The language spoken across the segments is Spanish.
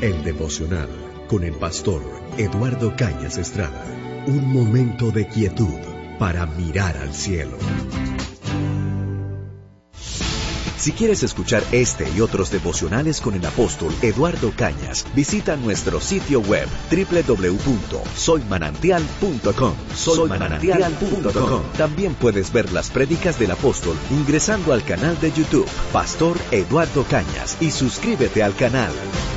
El devocional con el pastor Eduardo Cañas Estrada. Un momento de quietud para mirar al cielo. Si quieres escuchar este y otros devocionales con el apóstol Eduardo Cañas, visita nuestro sitio web www.soymanantial.com. Soymanantial.com. También puedes ver las prédicas del apóstol ingresando al canal de YouTube Pastor Eduardo Cañas y suscríbete al canal.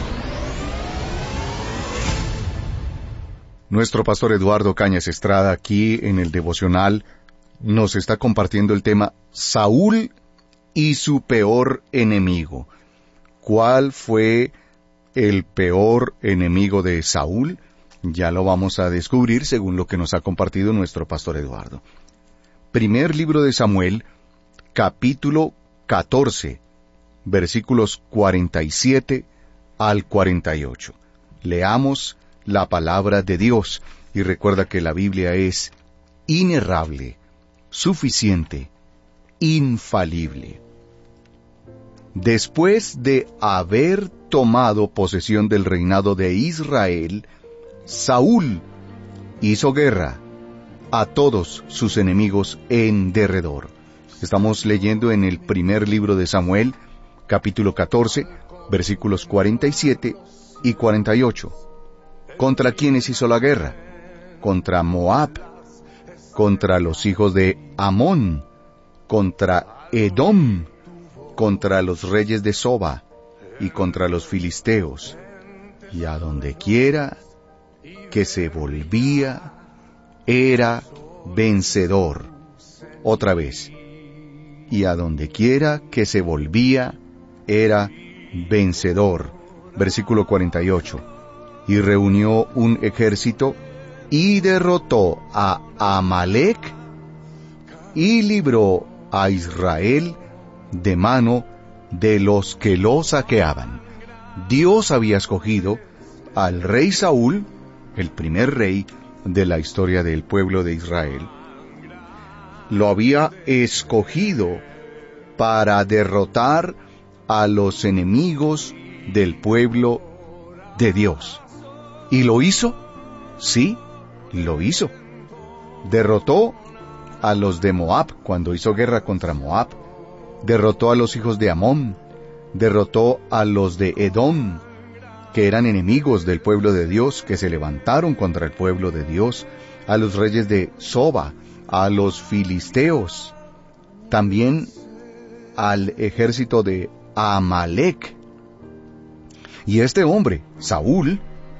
Nuestro pastor Eduardo Cañas Estrada aquí en el devocional nos está compartiendo el tema Saúl y su peor enemigo. ¿Cuál fue el peor enemigo de Saúl? Ya lo vamos a descubrir según lo que nos ha compartido nuestro pastor Eduardo. Primer libro de Samuel, capítulo 14, versículos 47 al 48. Leamos la palabra de Dios y recuerda que la Biblia es inerrable, suficiente, infalible. Después de haber tomado posesión del reinado de Israel, Saúl hizo guerra a todos sus enemigos en derredor. Estamos leyendo en el primer libro de Samuel, capítulo 14, versículos 47 y 48. ¿Contra quiénes hizo la guerra? Contra Moab, contra los hijos de Amón, contra Edom, contra los reyes de Soba y contra los filisteos. Y a donde quiera que se volvía, era vencedor. Otra vez. Y a donde quiera que se volvía, era vencedor. Versículo 48. Y reunió un ejército y derrotó a Amalec y libró a Israel de mano de los que lo saqueaban. Dios había escogido al rey Saúl, el primer rey de la historia del pueblo de Israel. Lo había escogido para derrotar a los enemigos del pueblo de Dios. ¿Y lo hizo? Sí, lo hizo. Derrotó a los de Moab cuando hizo guerra contra Moab. Derrotó a los hijos de Amón. Derrotó a los de Edom, que eran enemigos del pueblo de Dios, que se levantaron contra el pueblo de Dios. A los reyes de Soba, a los filisteos. También al ejército de Amalec. Y este hombre, Saúl,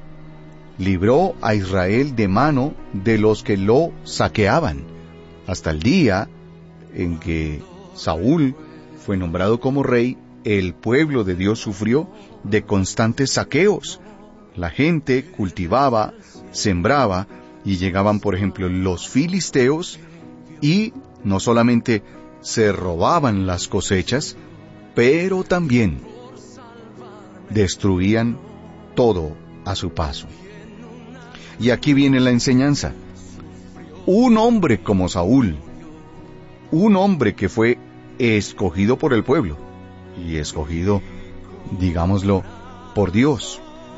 libró a Israel de mano de los que lo saqueaban, hasta el día en que Saúl fue nombrado como rey. El pueblo de Dios sufrió de constantes saqueos. La gente cultivaba, sembraba, y llegaban, por ejemplo, los filisteos, y no solamente se robaban las cosechas, pero también destruían todo a su paso. Y aquí viene la enseñanza. Un hombre como Saúl, un hombre que fue escogido por el pueblo, y escogido, digámoslo, por Dios,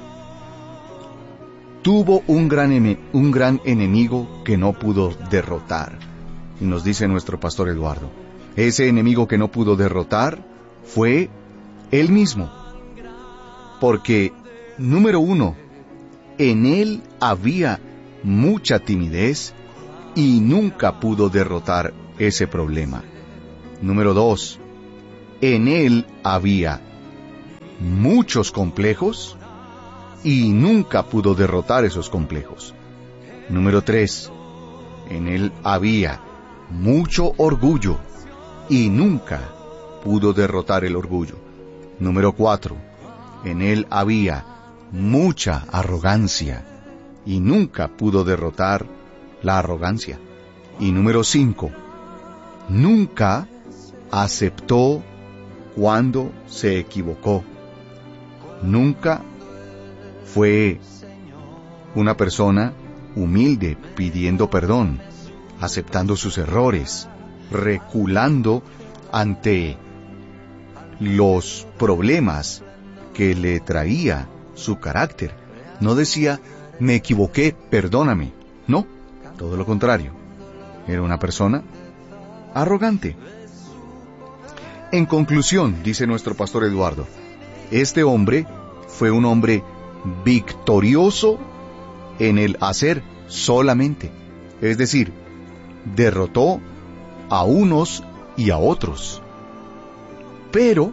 tuvo un gran enemigo que no pudo derrotar. Y nos dice nuestro pastor Eduardo, ese enemigo que no pudo derrotar fue él mismo. Porque, número 1, en él había mucha timidez y nunca pudo derrotar ese problema. Número 2, en él había muchos complejos y nunca pudo derrotar esos complejos. Número 3, en él había mucho orgullo y nunca pudo derrotar el orgullo. Número 4, en él había mucha arrogancia y nunca pudo derrotar la arrogancia. Y número 5, nunca aceptó cuando se equivocó. Nunca fue una persona humilde pidiendo perdón, aceptando sus errores, reculando ante los problemas que le traía su carácter. No decía, me equivoqué, perdóname. No, todo lo contrario. Era una persona arrogante. En conclusión, dice nuestro pastor Eduardo, este hombre fue un hombre victorioso en el hacer solamente. Es decir, derrotó a unos y a otros. Pero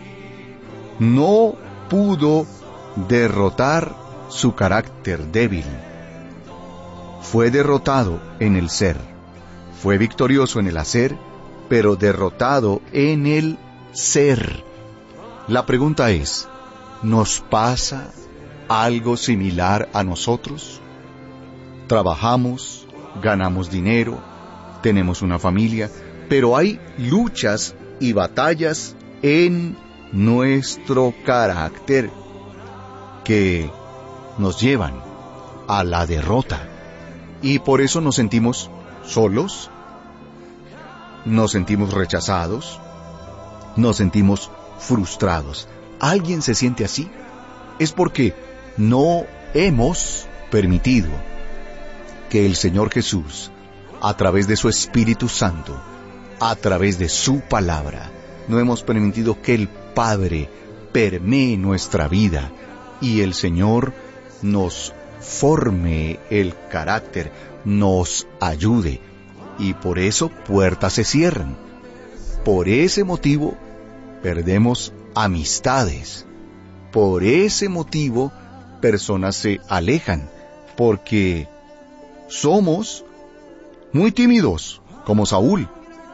no pudo derrotar su carácter débil. Fue derrotado en el ser. Fue victorioso en el hacer, pero derrotado en el ser. La pregunta es, ¿nos pasa algo similar a nosotros? Trabajamos, ganamos dinero, tenemos una familia, pero hay luchas y batallas en nuestro carácter que nos llevan a la derrota. Y por eso nos sentimos solos, nos sentimos rechazados, nos sentimos frustrados. ¿Alguien se siente así? Es porque no hemos permitido que el Señor Jesús, a través de su Espíritu Santo, a través de su palabra, no hemos permitido que el Padre permee nuestra vida y el Señor nos forme el carácter, nos ayude. Y por eso puertas se cierran. Por ese motivo perdemos amistades. Por ese motivo personas se alejan, porque somos muy tímidos, como Saúl.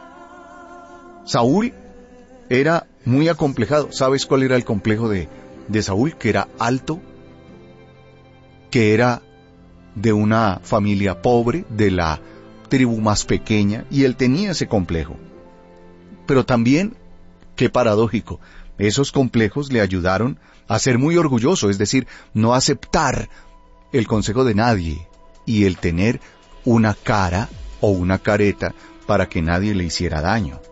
Saúl era muy acomplejado. ¿Sabes cuál era el complejo de Saúl? Que era alto, que era de una familia pobre, de la tribu más pequeña, y él tenía ese complejo. Pero también, qué paradójico, esos complejos le ayudaron a ser muy orgulloso, es decir, no aceptar el consejo de nadie y el tener una cara o una careta para que nadie le hiciera daño.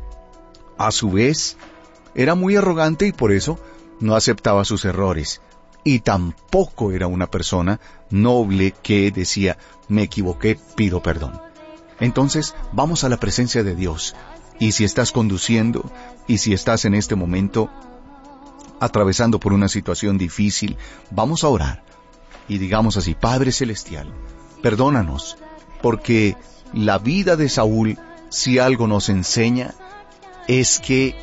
A su vez, era muy arrogante y por eso no aceptaba sus errores. Y tampoco era una persona noble que decía, me equivoqué, pido perdón. Entonces, vamos a la presencia de Dios. Y si estás conduciendo, y si estás en este momento atravesando por una situación difícil, vamos a orar. Y digamos así, Padre Celestial, perdónanos, porque la vida de Saúl, si algo nos enseña, es que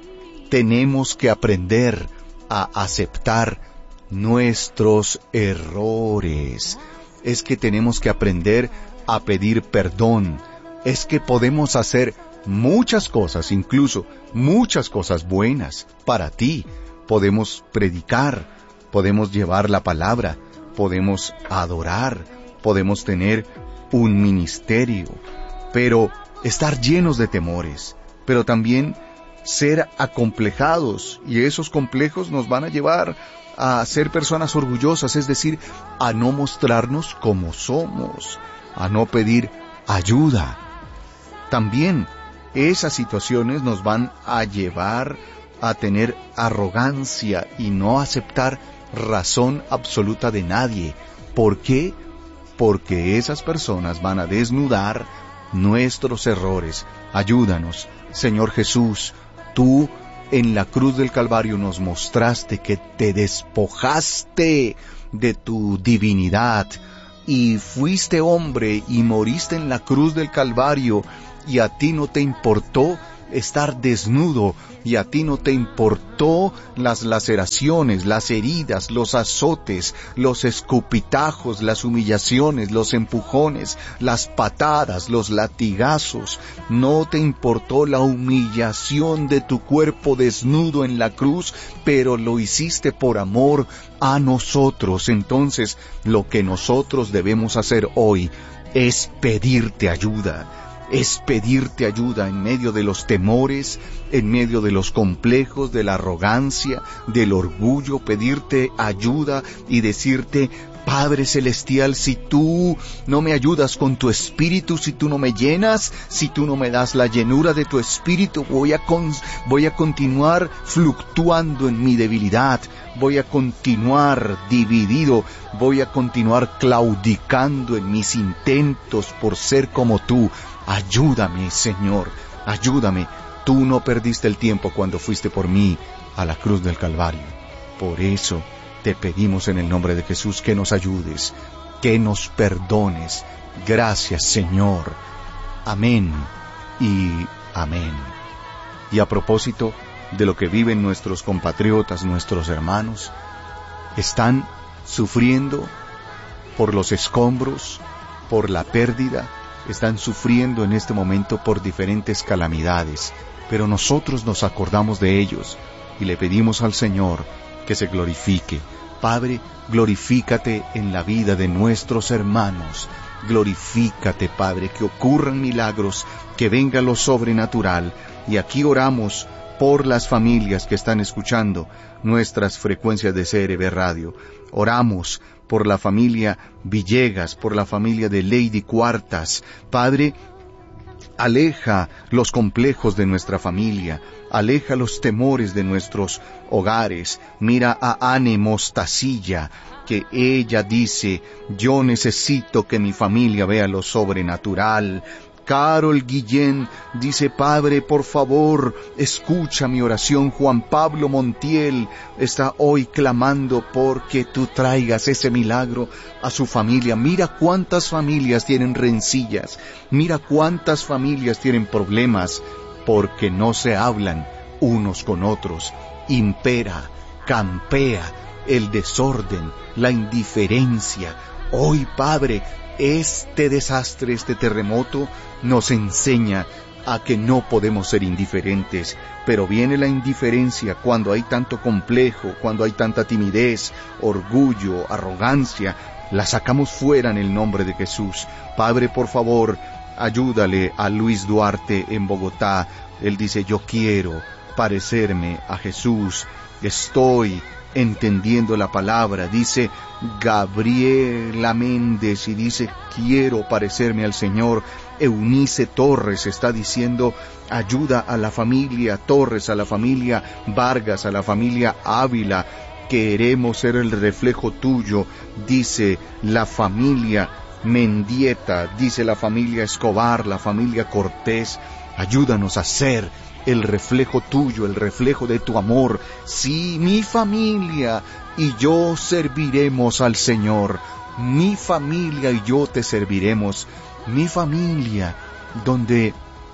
tenemos que aprender a aceptar nuestros errores. Es que tenemos que aprender a pedir perdón. Es que podemos hacer muchas cosas, incluso muchas cosas buenas para ti. Podemos predicar, podemos llevar la palabra, podemos adorar, podemos tener un ministerio, pero estar llenos de temores, pero también ser acomplejados, y esos complejos nos van a llevar a ser personas orgullosas, es decir, a no mostrarnos como somos, a no pedir ayuda. También esas situaciones nos van a llevar a tener arrogancia y no aceptar razón absoluta de nadie. ¿Por qué? Porque esas personas van a desnudar nuestros errores. Ayúdanos, Señor Jesús. Tú en la cruz del Calvario nos mostraste que te despojaste de tu divinidad y fuiste hombre y moriste en la cruz del Calvario, y a ti no te importó estar desnudo, y a ti no te importó las laceraciones, las heridas, los azotes, los escupitajos, las humillaciones, los empujones, las patadas, los latigazos. No te importó la humillación de tu cuerpo desnudo en la cruz, pero lo hiciste por amor a nosotros. Entonces, lo que nosotros debemos hacer hoy es pedirte ayuda. Es pedirte ayuda en medio de los temores, en medio de los complejos, de la arrogancia, del orgullo, pedirte ayuda y decirte, Padre Celestial, si tú no me ayudas con tu Espíritu, si tú no me llenas, si tú no me das la llenura de tu Espíritu, voy a continuar fluctuando en mi debilidad, voy a continuar dividido, voy a continuar claudicando en mis intentos por ser como tú. Ayúdame, Señor, ayúdame. Tú no perdiste el tiempo cuando fuiste por mí a la cruz del Calvario. Por eso te pedimos en el nombre de Jesús que nos ayudes, que nos perdones. Gracias, Señor. Amén y amén. Y a propósito de lo que viven nuestros compatriotas, nuestros hermanos, están sufriendo por los escombros, por la pérdida, están sufriendo en este momento por diferentes calamidades, pero nosotros nos acordamos de ellos y le pedimos al Señor que se glorifique. Padre, glorifícate en la vida de nuestros hermanos. Glorifícate, Padre, que ocurran milagros, que venga lo sobrenatural. Y aquí oramos por las familias que están escuchando nuestras frecuencias de CRB Radio. Oramos por la familia Villegas, por la familia de Lady Cuartas. Padre, aleja los complejos de nuestra familia, aleja los temores de nuestros hogares. Mira a Anne Mostacilla, que ella dice, yo necesito que mi familia vea lo sobrenatural. Carol Guillén dice, Padre, por favor, escucha mi oración. Juan Pablo Montiel está hoy clamando porque tú traigas ese milagro a su familia. Mira cuántas familias tienen rencillas, mira cuántas familias tienen problemas, porque no se hablan unos con otros. Impera, campea el desorden, la indiferencia. Hoy, Padre, este desastre, este terremoto, nos enseña a que no podemos ser indiferentes, pero viene la indiferencia cuando hay tanto complejo, cuando hay tanta timidez, orgullo, arrogancia. La sacamos fuera en el nombre de Jesús. Padre, por favor, ayúdale a Luis Duarte en Bogotá. Él dice, yo quiero parecerme a Jesús, estoy entendiendo la palabra. Dice Gabriela Méndez y dice, quiero parecerme al Señor. Eunice Torres está diciendo, ayuda a la familia Torres, a la familia Vargas, a la familia Ávila. Queremos ser el reflejo tuyo, dice la familia Mendieta, dice la familia Escobar, la familia Cortés. Ayúdanos a ser el reflejo tuyo, el reflejo de tu amor. Sí, mi familia y yo serviremos al Señor. Mi familia y yo te serviremos. Mi familia, donde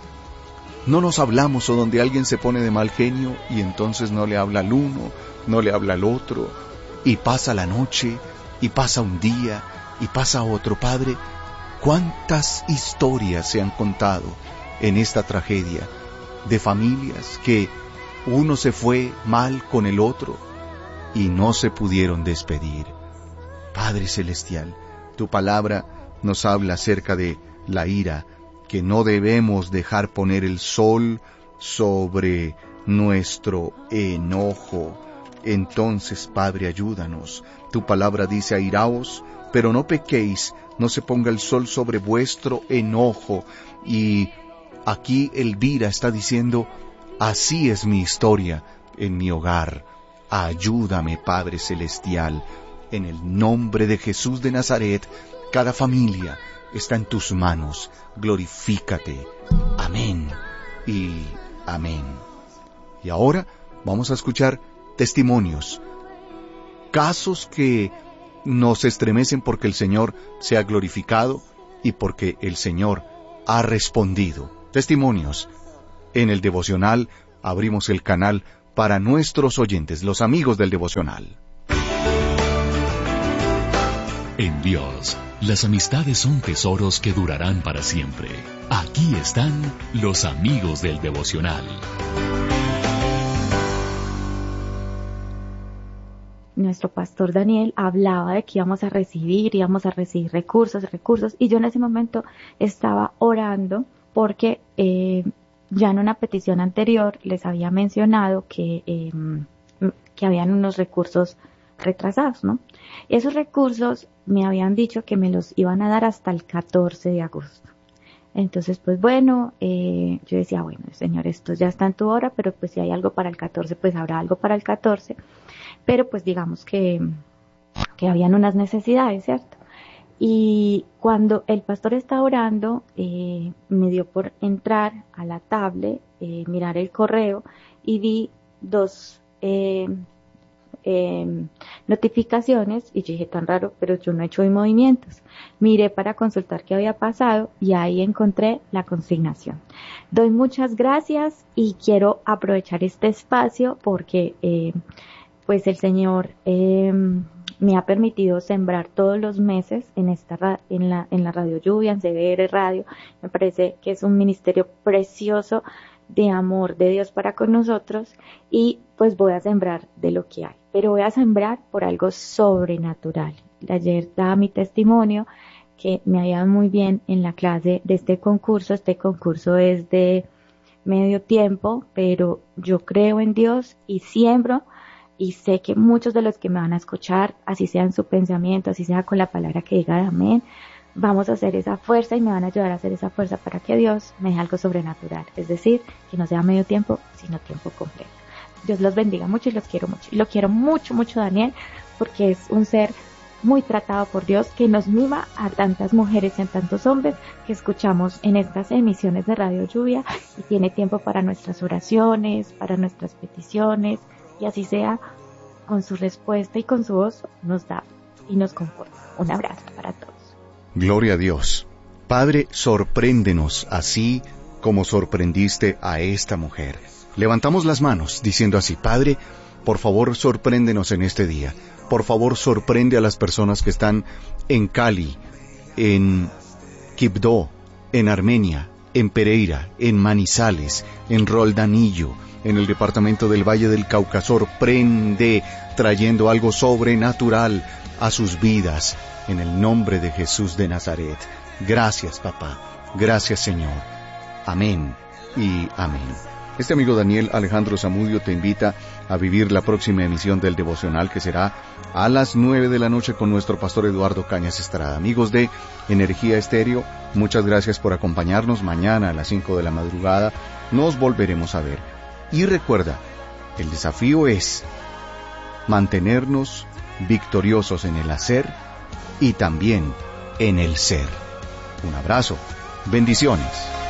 no nos hablamos o donde alguien se pone de mal genio y entonces no le habla al uno, no le habla al otro, y pasa la noche, y pasa un día, y pasa otro. Padre, ¿cuántas historias se han contado en esta tragedia de familias que uno se fue mal con el otro y no se pudieron despedir? Padre Celestial, tu palabra nos habla acerca de la ira, que no debemos dejar poner el sol sobre nuestro enojo. Entonces, Padre, ayúdanos. Tu palabra dice, airaos, pero no pequéis, no se ponga el sol sobre vuestro enojo. Y aquí Elvira está diciendo, así es mi historia en mi hogar. Ayúdame, Padre Celestial. En el nombre de Jesús de Nazaret, cada familia está en tus manos. Glorifícate. Amén y amén. Y ahora vamos a escuchar testimonios, casos que nos estremecen porque el Señor se ha glorificado y porque el Señor ha respondido. Testimonios. En el devocional abrimos el canal para nuestros oyentes, los amigos del devocional. En Dios, las amistades son tesoros que durarán para siempre. Aquí están los amigos del devocional. Nuestro pastor Daniel hablaba de que íbamos a recibir recursos, y yo en ese momento estaba orando porque ya en una petición anterior les había mencionado que habían unos recursos retrasados, ¿no? Esos recursos me habían dicho que me los iban a dar hasta el 14 de agosto. Entonces, pues bueno, yo decía, bueno, Señor, esto ya está en tu hora, pero pues si hay algo para el 14, pues habrá algo para el 14. Pero pues digamos que habían unas necesidades, ¿cierto? Y cuando el pastor estaba orando, me dio por entrar a la tablet, mirar el correo y vi dos notificaciones y yo dije, tan raro, pero yo no he hecho movimientos. Miré para consultar qué había pasado y ahí encontré la consignación. Doy muchas gracias y quiero aprovechar este espacio porque pues el Señor me ha permitido sembrar todos los meses en la Radio Lluvia, en CBR Radio. Me parece que es un ministerio precioso de amor de Dios para con nosotros y pues voy a sembrar de lo que hay, pero voy a sembrar por algo sobrenatural. Ayer daba mi testimonio que me ha ido muy bien en la clase de este concurso. Este concurso es de medio tiempo, pero yo creo en Dios y siembro y sé que muchos de los que me van a escuchar, así sea en su pensamiento, así sea con la palabra que diga amén, vamos a hacer esa fuerza y me van a ayudar a hacer esa fuerza para que Dios me dé algo sobrenatural. Es decir, que no sea medio tiempo, sino tiempo completo. Dios los bendiga mucho y los quiero mucho. Y lo quiero mucho, mucho, Daniel, porque es un ser muy tratado por Dios que nos mima a tantas mujeres y a tantos hombres que escuchamos en estas emisiones de Radio Lluvia y tiene tiempo para nuestras oraciones, para nuestras peticiones y así sea, con su respuesta y con su voz nos da y nos conforta. Un abrazo para todos. Gloria a Dios. Padre, sorpréndenos así como sorprendiste a esta mujer. Levantamos las manos diciendo así, Padre, por favor sorpréndenos en este día. Por favor sorprende a las personas que están en Cali, en Quibdó, en Armenia, en Pereira, en Manizales, en Roldanillo, en el departamento del Valle del Cauca. Sorprende trayendo algo sobrenatural a sus vidas. En el nombre de Jesús de Nazaret. Gracias, papá. Gracias, Señor. Amén y amén. Este amigo Daniel Alejandro Zamudio te invita a vivir la próxima emisión del devocional que será a las 9 de la noche con nuestro pastor Eduardo Cañas Estrada. Amigos de Energía Estéreo, muchas gracias por acompañarnos. Mañana a las 5 de la madrugada nos volveremos a ver. Y recuerda, el desafío es mantenernos victoriosos en el hacer y también en el ser. Un abrazo. Bendiciones.